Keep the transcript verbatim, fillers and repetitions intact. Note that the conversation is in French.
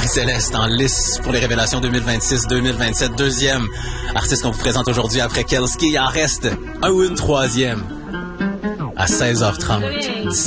Céleste en lice pour les révélations deux mille vingt-six deux mille vingt-sept. Deuxième artiste qu'on vous présente aujourd'hui après Kelski. Il en reste un ou une troisième à seize heures trente.